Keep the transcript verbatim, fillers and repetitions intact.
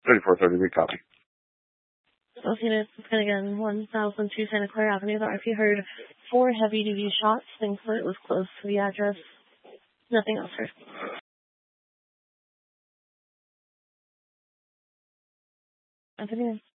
thirty-four thirty, we copy. Associated Finnegan, one thousand two Santa Clara Avenue. The R P heard four heavy-duty shots. Thinks that it was close to the address. Nothing else heard. Avenue.